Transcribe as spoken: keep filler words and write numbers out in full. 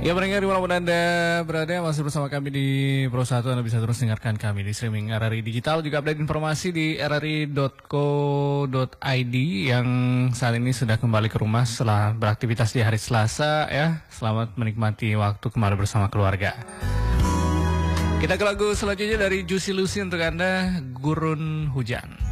Ya pendengar dimanapun Anda berada, masih bersama kami di Pro satu. Anda bisa terus dengarkan kami di streaming R R I Digital, juga update informasi di r r i dot co dot i d yang saat ini sudah kembali ke rumah setelah beraktivitas di hari Selasa ya. Selamat menikmati waktu kembali bersama keluarga. Kita ke lagu selanjutnya dari Juicy Lucy untuk Anda, Gurun Hujan.